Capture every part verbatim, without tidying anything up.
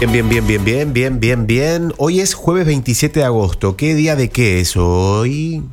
Bien, bien, bien, bien, bien, bien, bien. Hoy es jueves veintisiete de agosto. ¿Qué día de qué es hoy?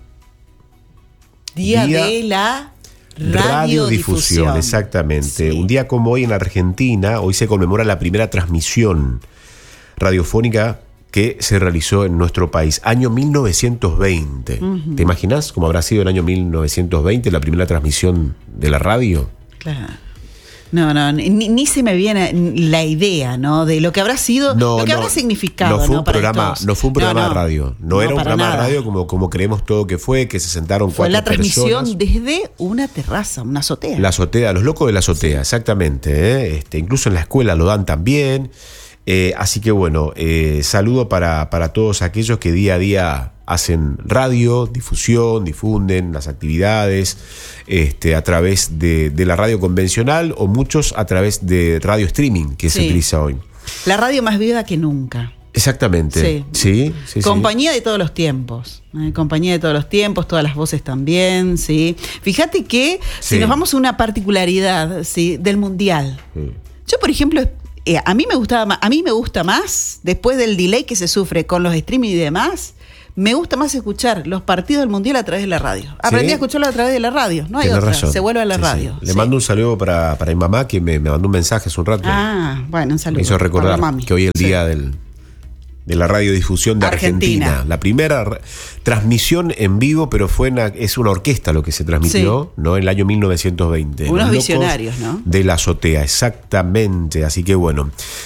Día, día de la radiodifusión. Radiodifusión, exactamente. Sí. Un día como hoy en Argentina, hoy se conmemora la primera transmisión radiofónica que se realizó en nuestro país, año mil novecientos veinte. Uh-huh. ¿Te imaginas cómo habrá sido el año mil novecientos veinte la primera transmisión de la radio? Claro. No, no, ni, ni se me viene la idea, ¿no? De lo que habrá sido, no, lo que no, habrá significado, no fue un ¿no? Para programa, estos... no fue un programa no, no, de radio, no, no era un programa nada. de radio como, como creemos todo que fue, que se sentaron fue cuatro personas. Fue la transmisión desde una terraza, una azotea. La azotea, los locos de la azotea, sí. Exactamente. ¿eh? Este, incluso en la escuela lo dan también. Eh, así que bueno, eh, saludo para, para todos aquellos que día a día hacen radio, difusión, difunden las actividades este, a través de, de la radio convencional o muchos a través de radio streaming que sí. se utiliza hoy. La radio más viva que nunca. Exactamente. Sí. Sí, sí, compañía sí. de todos los tiempos. ¿eh? Compañía de todos los tiempos, todas las voces también, sí. Fíjate que sí. si nos vamos a una particularidad, sí, del mundial. Sí. Yo, por ejemplo, eh, a mí me gustaba más, a mí me gusta más, después del delay que se sufre con los streaming y demás, me gusta más escuchar los partidos del mundial a través de la radio. Aprendí ¿Sí? a escucharlo a través de la radio. No hay Tienes otra. Razón. Se vuelve a la sí, radio. Sí. Le sí. mando un saludo para, para mi mamá, que me, me mandó un mensaje hace un rato. Ah, bueno, un saludo. Me hizo recordar que hoy es el sí. día del, de la radiodifusión de Argentina. Argentina. La primera re- transmisión en vivo, pero fue una, es una orquesta lo que se transmitió, sí. ¿no? En el año mil novecientos veinte. Unos visionarios, ¿no? De la azotea, exactamente. Así que bueno.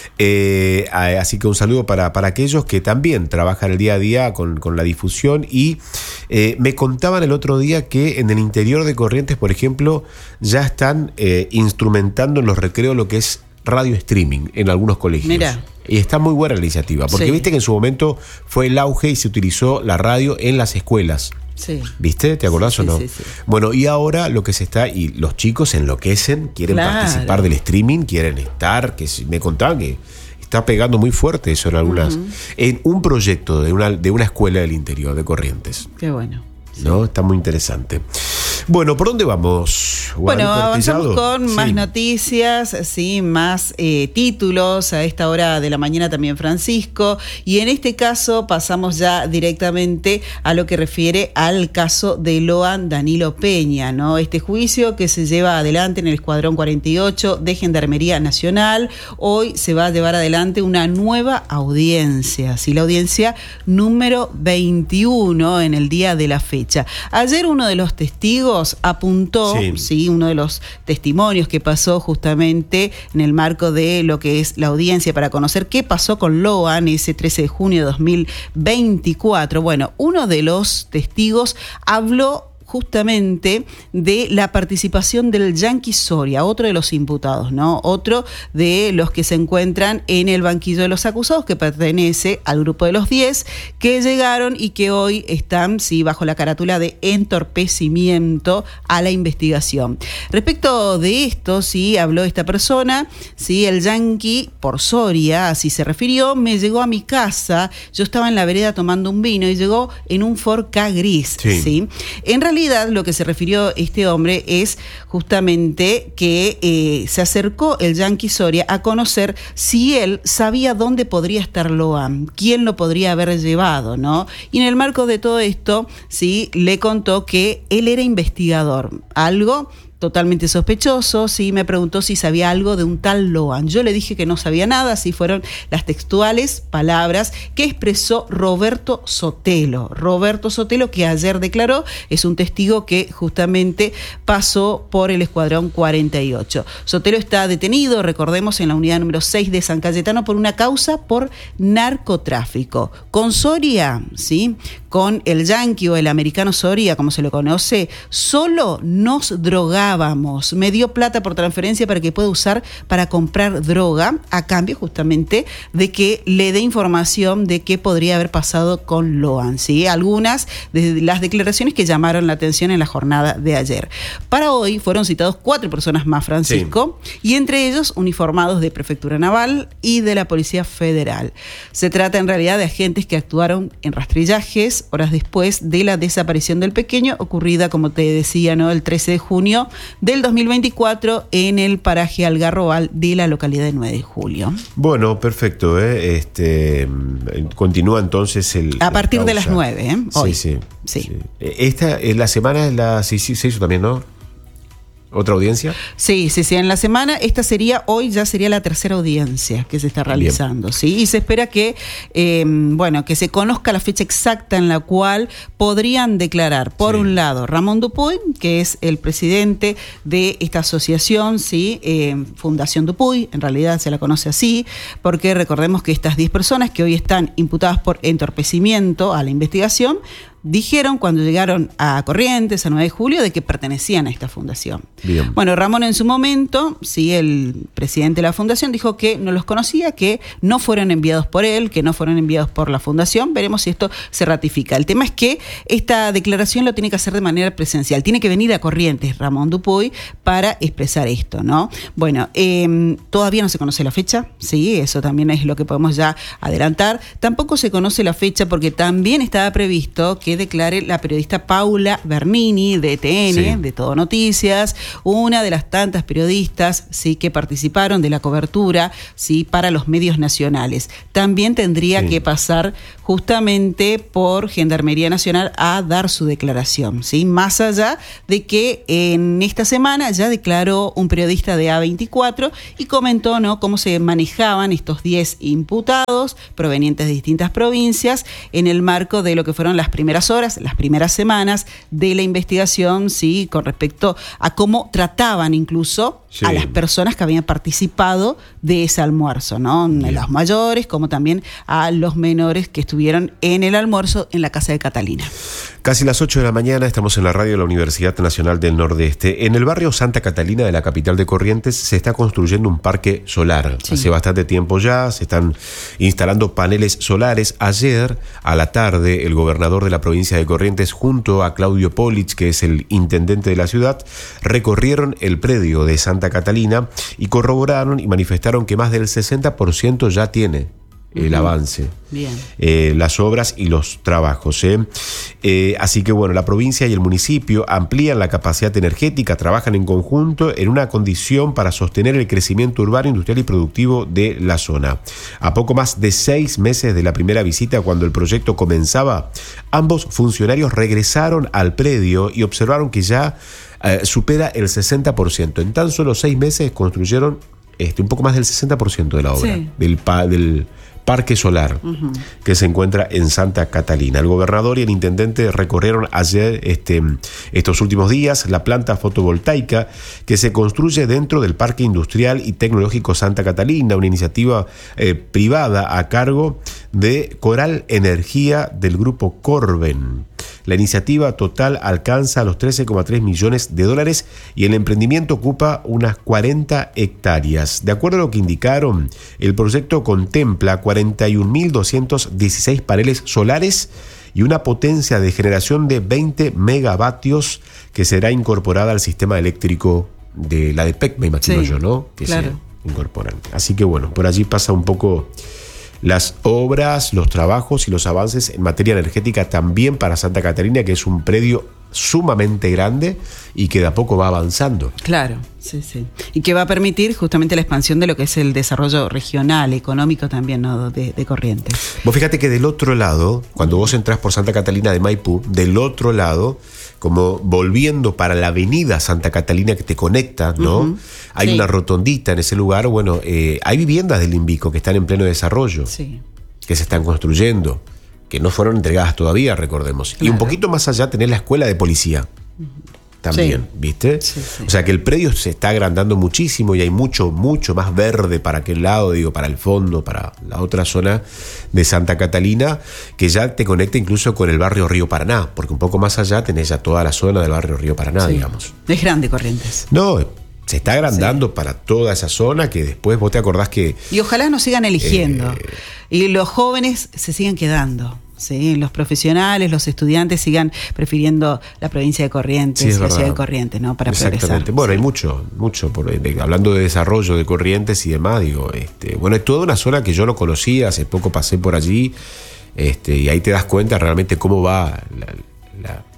Eh, así que un saludo para, para aquellos que también trabajan el día a día con, con la difusión. Y eh, me contaban el otro día que en el interior de Corrientes, por ejemplo, ya están eh, instrumentando en los recreos lo que es radio streaming en algunos colegios. Mirá. Y está muy buena la iniciativa, porque sí. viste que en su momento fue el auge y se utilizó la radio en las escuelas. Sí. ¿Viste? ¿Te acordás sí, o no? Sí, sí, sí. Bueno, y ahora lo que se está, y los chicos enloquecen, quieren claro. participar del streaming, quieren estar, que me contaban que está pegando muy fuerte eso en algunas, uh-huh. en un proyecto de una, de una escuela del interior de Corrientes. Qué bueno. ¿No? Está muy interesante. Bueno, ¿por dónde vamos? Bueno, avanzamos con sí. más noticias, sí, más eh, títulos a esta hora de la mañana también, Francisco, y en este caso pasamos ya directamente a lo que refiere al caso de Loan Danilo Peña, ¿no? Este juicio que se lleva adelante en el Escuadrón cuarenta y ocho de Gendarmería Nacional. Hoy se va a llevar adelante una nueva audiencia, sí, la audiencia número veintiuno en el día de la fecha. Ayer uno de los testigos apuntó, sí. sí, uno de los testimonios que pasó justamente en el marco de lo que es la audiencia para conocer qué pasó con Loan ese trece de junio de dos mil veinticuatro. Bueno, uno de los testigos habló justamente de la participación del Yanqui Soria, otro de los imputados, ¿no? Otro de los que se encuentran en el banquillo de los acusados, que pertenece al grupo de los diez, que llegaron y que hoy están, sí, bajo la carátula de entorpecimiento a la investigación. Respecto de esto, sí, habló esta persona, sí, el Yanqui, por Soria, así se refirió, me llegó a mi casa, yo estaba en la vereda tomando un vino y llegó en un Ford Ka gris, sí. ¿sí? En realidad, lo que se refirió este hombre es justamente que eh, se acercó el Yanqui Soria a conocer si él sabía dónde podría estar Loan, quién lo podría haber llevado, ¿no? Y en el marco de todo esto, sí, le contó que él era investigador, algo totalmente sospechoso, sí, me preguntó si sabía algo de un tal Loan. Yo le dije que no sabía nada, así fueron las textuales palabras que expresó Roberto Sotelo. Roberto Sotelo, que ayer declaró, es un testigo que justamente pasó por el Escuadrón cuarenta y ocho. Sotelo está detenido, recordemos, en la unidad número seis de San Cayetano por una causa por narcotráfico. Con Soria, sí, con el Yanqui o el americano Soria, como se lo conoce, solo nos drogábamos. Me dio plata por transferencia para que pueda usar para comprar droga, a cambio justamente de que le dé información de qué podría haber pasado con Loan, ¿sí? Algunas de las declaraciones que llamaron la atención en la jornada de ayer. Para hoy fueron citados cuatro personas más, Francisco, sí. y entre ellos uniformados de Prefectura Naval y de la Policía Federal. Se trata en realidad de agentes que actuaron en rastrillajes horas después de la desaparición del pequeño, ocurrida, como te decía, ¿no?, el trece de junio del dos mil veinticuatro en el paraje Algarrobal de la localidad de nueve de julio. Bueno, perfecto. ¿eh? Este, continúa entonces el... A partir de las nueve, ¿eh? Hoy. Sí, sí, sí. sí. Esta, en la semana, la, sí, sí, se hizo también, ¿no? ¿Otra audiencia? Sí, sí, sí, en la semana, esta sería, hoy ya sería la tercera audiencia que se está realizando, Bien. ¿sí? Y se espera que, eh, bueno, que se conozca la fecha exacta en la cual podrían declarar, por sí. un lado, Ramón Dupuy, que es el presidente de esta asociación, ¿sí? Eh, Fundación Dupuy, en realidad se la conoce así, porque recordemos que estas diez personas que hoy están imputadas por entorpecimiento a la investigación, dijeron cuando llegaron a Corrientes, a nueve de julio, de que pertenecían a esta fundación. Bien. Bueno, Ramón en su momento, sí, el presidente de la fundación, dijo que no los conocía, que no fueron enviados por él, que no fueron enviados por la fundación. Veremos si esto se ratifica. El tema es que esta declaración lo tiene que hacer de manera presencial. Tiene que venir a Corrientes, Ramón Dupuy, para expresar esto, ¿no? Bueno, eh, todavía no se conoce la fecha, sí, eso también es lo que podemos ya adelantar. Tampoco se conoce la fecha porque también estaba previsto que declare la periodista Paula Bernini de E T N, sí. de Todo Noticias, una de las tantas periodistas, sí, que participaron de la cobertura, sí, para los medios nacionales. También tendría sí. que pasar justamente por Gendarmería Nacional a dar su declaración, sí, más allá de que en esta semana ya declaró un periodista de A veinticuatro y comentó, ¿no?, cómo se manejaban estos diez imputados provenientes de distintas provincias en el marco de lo que fueron las primeras horas, las primeras semanas de la investigación, sí, con respecto a cómo trataban incluso sí. a las personas que habían participado de ese almuerzo, ¿no? Bien. Los mayores, como también a los menores que estuvieron en el almuerzo en la casa de Catalina. Casi las ocho de la mañana, estamos en la radio de la Universidad Nacional del Nordeste. En el barrio Santa Catalina de la capital de Corrientes se está construyendo un parque solar. Sí. Hace bastante tiempo ya se están instalando paneles solares. Ayer a la tarde, el gobernador de la provincia de Corrientes, junto a Claudio Polich, que es el intendente de la ciudad, recorrieron el predio de Santa Catalina y corroboraron y manifestaron que más del sesenta por ciento ya tiene el uh-huh. avance, Bien. Eh, las obras y los trabajos. ¿eh? Eh, así que bueno, la provincia y el municipio amplían la capacidad energética, trabajan en conjunto en una condición para sostener el crecimiento urbano, industrial y productivo de la zona. A poco más de seis meses de la primera visita, cuando el proyecto comenzaba, ambos funcionarios regresaron al predio y observaron que ya eh, supera el sesenta por ciento. En tan solo seis meses construyeron este, un poco más del sesenta por ciento de la obra, sí. del, pa, del parque solar uh-huh. que se encuentra en Santa Catalina. El gobernador y el intendente recorrieron ayer, este, estos últimos días, la planta fotovoltaica que se construye dentro del Parque Industrial y Tecnológico Santa Catalina, una iniciativa eh, privada a cargo de Coral Energía del grupo Corben. La iniciativa total alcanza los trece coma tres millones de dólares y el emprendimiento ocupa unas cuarenta hectáreas. De acuerdo a lo que indicaron, el proyecto contempla cuarenta y un mil doscientos dieciséis paneles solares y una potencia de generación de veinte megavatios que será incorporada al sistema eléctrico de la D P E C, me imagino sí, yo, ¿no? Que claro. se incorporan. Así que bueno, por allí pasa un poco las obras, los trabajos y los avances en materia energética también para Santa Catalina, que es un predio sumamente grande y que de a poco va avanzando. Claro, sí, sí. Y que va a permitir justamente la expansión de lo que es el desarrollo regional, económico también, ¿no?, de, de Corrientes. Vos fíjate que del otro lado, cuando vos entrás por Santa Catalina de Maipú, del otro lado, como volviendo para la avenida Santa Catalina que te conecta, ¿no? Uh-huh. Hay sí. una rotondita en ese lugar. Bueno, eh, hay viviendas del Invico que están en pleno desarrollo, sí. que se están construyendo, que no fueron entregadas todavía, recordemos. Claro. Y un poquito más allá tenés la escuela de policía. Uh-huh. También, sí. ¿viste? Sí, sí. O sea que el predio se está agrandando muchísimo y hay mucho, mucho más verde para aquel lado, digo, para el fondo, para la otra zona de Santa Catalina, que ya te conecta incluso con el barrio Río Paraná, porque un poco más allá tenés ya toda la zona del barrio Río Paraná, sí. digamos. Es grande Corrientes. No, se está agrandando sí. para toda esa zona que después vos te acordás que... Y ojalá nos sigan eligiendo eh, y los jóvenes se sigan quedando. Sí, los profesionales, los estudiantes sigan prefiriendo la provincia de Corrientes, sí, la ciudad de Corrientes, ¿no? Para Exactamente. progresar. Bueno, sí. hay mucho, mucho, por, de, hablando de desarrollo de Corrientes y demás, digo, este, bueno, es toda una zona que yo no conocía, hace poco pasé por allí, este, y ahí te das cuenta realmente cómo va la, la,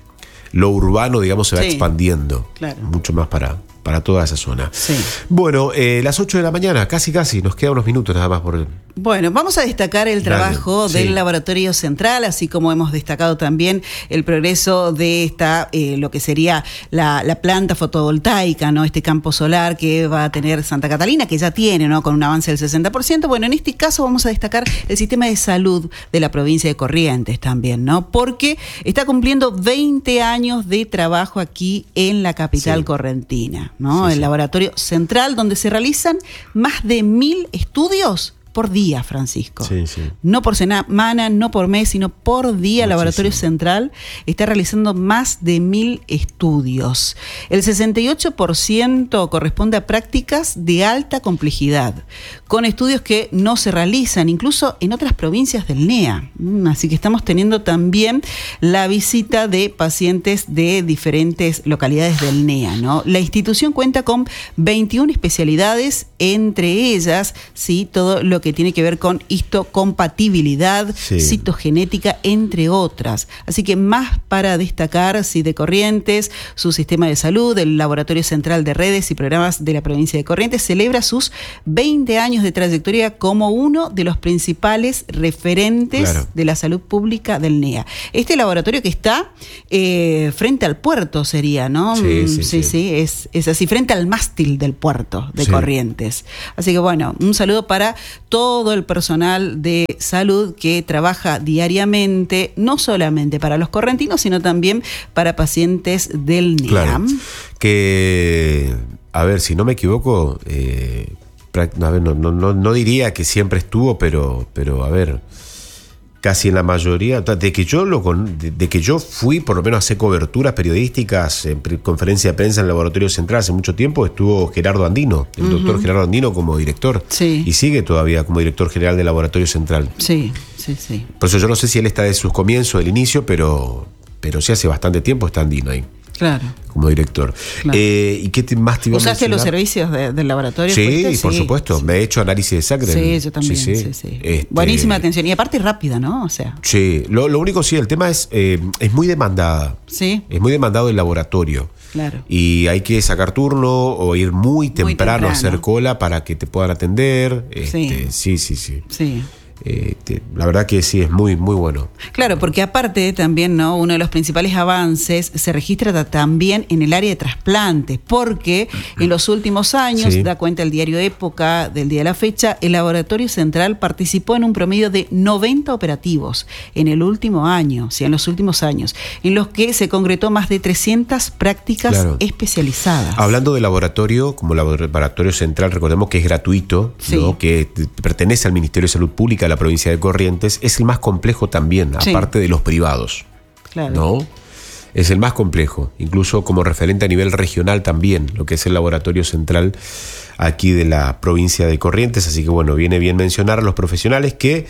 lo urbano, digamos, se va sí, expandiendo. Claro. Mucho más para, para toda esa zona. Sí. Bueno, eh, las ocho de la mañana, casi casi, nos quedan unos minutos nada más por... Bueno, vamos a destacar el trabajo Dale, del sí. Laboratorio Central, así como hemos destacado también el progreso de esta, eh, lo que sería la, la planta fotovoltaica, ¿no? Este campo solar que va a tener Santa Catalina, que ya tiene, ¿no? Con un avance del sesenta por ciento. Bueno, en este caso vamos a destacar el sistema de salud de la provincia de Corrientes también, ¿no? Porque está cumpliendo veinte años de trabajo aquí en la capital sí. correntina, ¿no? Sí, el sí. Laboratorio Central, donde se realizan más de mil estudios por día, Francisco. Sí, sí. No por semana, no por mes, sino por día. El Laboratorio Central está realizando más de mil estudios. El sesenta y ocho por ciento corresponde a prácticas de alta complejidad, con estudios que no se realizan incluso en otras provincias del N E A. Así que estamos teniendo también la visita de pacientes de diferentes localidades del N E A, ¿no? La institución cuenta con veintiuna especialidades, entre ellas, sí, todo lo que tiene que ver con histocompatibilidad, sí. citogenética, entre otras. Así que más para destacar, sí, de Corrientes, su sistema de salud, el Laboratorio Central de Redes y Programas de la provincia de Corrientes celebra sus veinte años de trayectoria como uno de los principales referentes claro. de la salud pública del N E A. Este laboratorio que está eh, frente al puerto sería, ¿no? Sí, sí, sí, sí. sí es, es así, frente al mástil del puerto de sí. Corrientes. Así que bueno, un saludo para todo el personal de salud que trabaja diariamente, no solamente para los correntinos, sino también para pacientes del N E A. Claro. Que, a ver, si no me equivoco, eh, a ver, no, no, no, no diría que siempre estuvo, pero, pero a ver, casi en la mayoría, de que yo lo de, de que yo fui por lo menos a hacer coberturas periodísticas en pre, conferencia de prensa en el Laboratorio Central hace mucho tiempo, estuvo Gerardo Andino, el uh-huh. doctor Gerardo Andino como director, sí. y sigue todavía como director general del Laboratorio Central. Sí, sí, sí. Por eso yo no sé si él está de sus comienzos, del inicio, pero, pero sí hace bastante tiempo está Andino ahí. Claro. Como director. Claro. Eh, ¿Y qué te, más te iba a mencionar? ¿Usaste los servicios de, del laboratorio? Sí, ¿fuiste? por sí, supuesto. Sí. Me he hecho análisis de sangre. Sí, yo también. Sí, sí. sí. Este... Buenísima atención. Y aparte rápida, ¿no? O sea. Sí. Lo, lo único sí, el tema es, eh, es muy demandada. Sí. Es muy demandado el laboratorio. Claro. Y hay que sacar turno o ir muy temprano, muy temprano. a hacer cola para que te puedan atender. Este, sí, sí, sí. Sí. sí. Eh, te, la verdad que sí, es muy, muy bueno. Claro, porque aparte también, ¿no? Uno de los principales avances se registra también en el área de trasplantes, porque en los últimos años, sí. da cuenta el diario Época del día de la fecha, el Laboratorio Central participó en un promedio de noventa operativos en el último año, o sea, en los últimos años, en los que se concretó más de trescientas prácticas claro. especializadas. Hablando de laboratorio, como Laboratorio Central, recordemos que es gratuito, sí. ¿no? Que pertenece al Ministerio de Salud Pública de la provincia de Corrientes, es el más complejo también, sí. aparte de los privados. Claro. ¿No? Es el más complejo, incluso como referente a nivel regional también, lo que es el Laboratorio Central aquí de la provincia de Corrientes. Así que bueno, viene bien mencionar a los profesionales que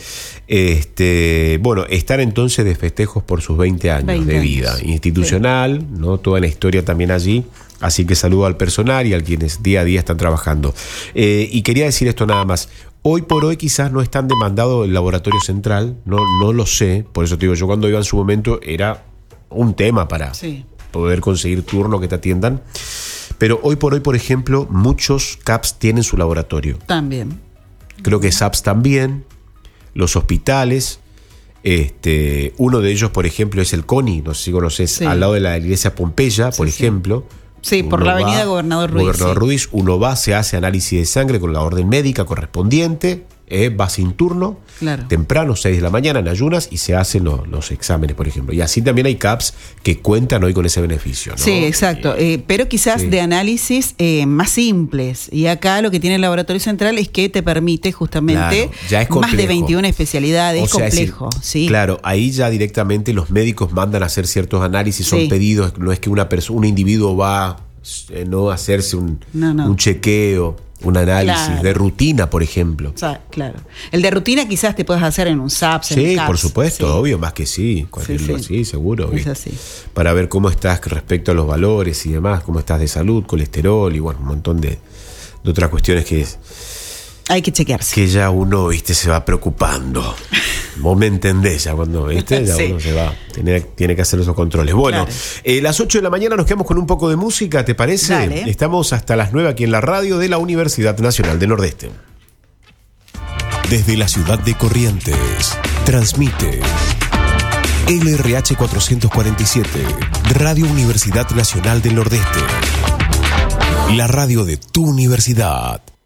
este, bueno, están entonces de festejos por sus veinte años veinte de vida años. Institucional, sí. ¿no? Toda la historia también allí. Así que saludo al personal y a quienes día a día están trabajando. Eh, y quería decir esto nada más. Hoy por hoy quizás no es tan demandado el Laboratorio Central, no, no lo sé. Por eso te digo, yo cuando iba en su momento era un tema para sí. poder conseguir turno que te atiendan. Pero hoy por hoy, por ejemplo, muchos C A Ps tienen su laboratorio. También. Creo que S A Ps también, los hospitales. Este, uno de ellos, por ejemplo, es el CONI, no sé si conoces, sí. al lado de la iglesia Pompeya, por sí, ejemplo. Sí, por la avenida va, Gobernador Ruiz. Gobernador sí. Ruiz, uno va, se hace análisis de sangre con la orden médica correspondiente, eh, va sin turno, claro. temprano, seis de la mañana, en ayunas, y se hacen los, los exámenes, por ejemplo. Y así también hay C A Ps que cuentan hoy con ese beneficio, ¿no? Sí, exacto. Eh, eh, pero quizás sí. de análisis eh, más simples. Y acá lo que tiene el Laboratorio Central es que te permite justamente claro, ya es más de veintiuna especialidades. Es complejo. Es decir, sí. Claro, ahí ya directamente los médicos mandan a hacer ciertos análisis, son sí. pedidos, no es que una persona, un individuo va eh, no a hacerse un, no, no. un chequeo. Un análisis claro. de rutina, por ejemplo. O sea, claro. El de rutina quizás te puedes hacer en un S A P S. Sí, en un C A P S. Por supuesto, sí. obvio, más que sí. Sí, sí. sí, seguro. Es así. Para ver cómo estás respecto a los valores y demás, cómo estás de salud, colesterol y bueno, un montón de, de otras cuestiones que hay que chequearse. Que ya uno, viste, se va preocupando. vos me entendés ya cuando, ¿viste? Ya sí. Uno se va, tiene, tiene que hacer esos controles. Bueno, claro. eh, las ocho de la mañana nos quedamos con un poco de música, ¿te parece? Dale. Estamos hasta las nueve aquí en la radio de la Universidad Nacional del Nordeste. Desde la ciudad de Corrientes, transmite L R H cuatrocientos cuarenta y siete, Radio Universidad Nacional del Nordeste. La radio de tu universidad.